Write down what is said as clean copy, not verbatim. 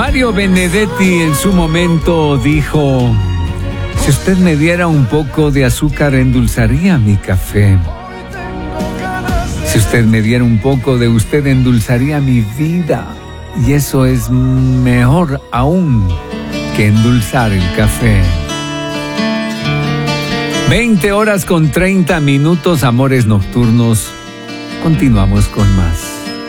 Mario Benedetti en su momento dijo: si usted me diera un poco de azúcar, endulzaría mi café. Si usted me diera un poco de usted, endulzaría mi vida. Y eso es mejor aún que endulzar el café. 20 horas con 30 minutos, amores nocturnos. Continuamos con más.